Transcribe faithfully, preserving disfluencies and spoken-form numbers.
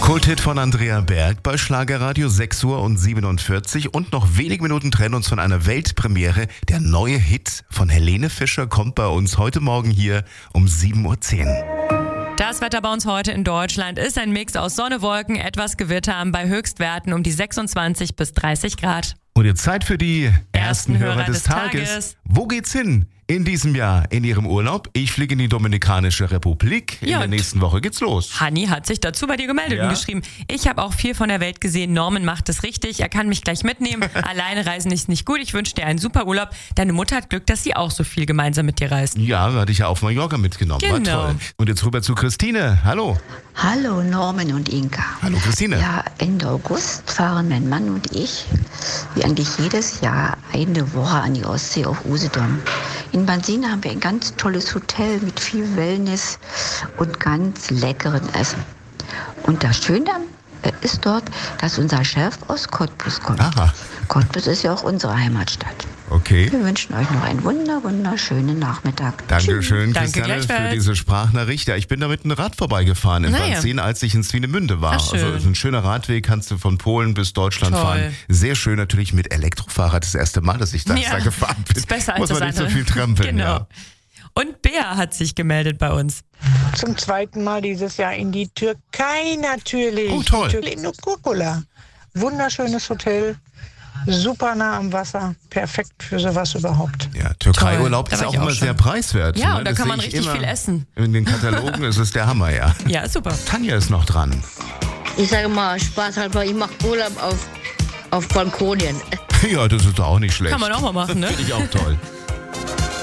Kulthit von Andrea Berg bei Schlagerradio, sechs Uhr und siebenundvierzig und noch wenige Minuten trennen uns von einer Weltpremiere. Der neue Hit von Helene Fischer kommt bei uns heute Morgen hier um sieben Uhr zehn. Das Wetter bei uns heute in Deutschland ist ein Mix aus Sonne, Wolken, etwas Gewitter bei Höchstwerten um die sechsundzwanzig bis dreißig Grad. Und jetzt Zeit für die ersten, Ersten Hörer, Hörer des, des Tages. Tages. Wo geht's hin in diesem Jahr in Ihrem Urlaub? Ich fliege in die Dominikanische Republik. In Ja, der und nächsten Woche geht's los. Hanni hat sich dazu bei dir gemeldet Ja. und geschrieben, ich habe auch viel von der Welt gesehen, Norman macht es richtig, er kann mich gleich mitnehmen, alleine reisen ist nicht gut, ich wünsche dir einen super Urlaub. Deine Mutter hat Glück, dass sie auch so viel gemeinsam mit dir reist. Ja, hatte ich ja auf Mallorca mitgenommen. War Genau. toll. Und jetzt rüber zu Christine. Hallo. Hallo Norman und Inka. Hallo Christine. Ja, Ende August fahren mein Mann und ich, wie eigentlich jedes Jahr, eine Woche an die Ostsee auf Usedom. In Bansine haben wir ein ganz tolles Hotel mit viel Wellness und ganz leckeren Essen. Und das Schöne äh, ist dort, dass unser Chef aus Cottbus kommt. Aha. Cottbus ist ja auch unsere Heimatstadt. Okay. Wir wünschen euch noch einen wunder, wunderschönen Nachmittag. Dankeschön, Danke Christiane, für gleichfalls. diese Sprachnachricht. Ja, ich bin da mit einem Rad vorbeigefahren in Naja. Banzin, als ich in Swinemünde war. Ach, schön. Also ein schöner Radweg, kannst du von Polen bis Deutschland Toll. fahren. Sehr schön natürlich mit Elektrofahrrad. Das erste Mal, dass ich da, Ja, da gefahren bin. ist besser als Muss man das nicht so andere. viel trampeln. Genau. Ja. Und Bea hat sich gemeldet bei uns. Zum zweiten Mal dieses Jahr in die Türkei natürlich. Oh, toll. Die Türkei in Kurkula. Wunderschönes Hotel, super nah am Wasser, perfekt für sowas überhaupt. Ja, Türkei-Urlaub Toll. Da ist war auch ich auch immer schon. sehr preiswert. Ja, ne? und da Das kann sehe man ich richtig immer viel essen. In den Katalogen ist es der Hammer, ja. Ja, super. Tanja ist noch dran. Ich sage mal, Spaß halber, ich mache Urlaub auf, auf Balkonien. Ja, das ist doch auch nicht schlecht. Kann man auch mal machen, ne? Finde ich auch toll.